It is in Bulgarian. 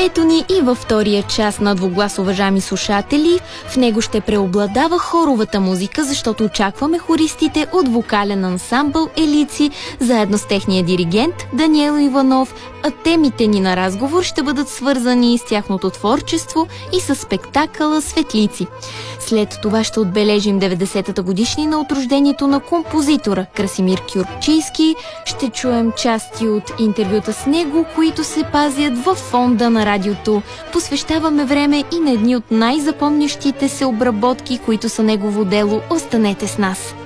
Ето ни и във втория час на Двуглас, уважаеми слушатели. В него ще преобладава хоровата музика, защото очакваме хористите от вокален ансамбъл Елици, заедно с техния диригент Даниел Иванов, а темите ни на разговор ще бъдат свързани с тяхното творчество и с спектакъла Светлици. След това ще отбележим 90-та годишнина от рождението на композитора Красимир Кюркчийски. Ще чуем части от интервюта с него, които се пазят във фонда на радиото. Посвещаваме време и на едни от най-запомнящите се обработки, които са негово дело. Останете с нас!